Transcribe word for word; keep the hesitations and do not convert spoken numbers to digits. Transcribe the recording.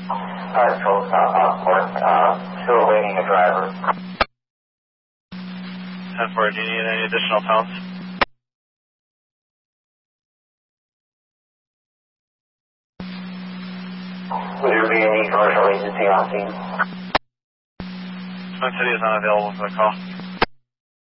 Alright, so, uh, Lockport, uh, still awaiting a driver. ten four, do you need any additional pounds? Would there be any commercial agency on scene? Twin City is not available for the call.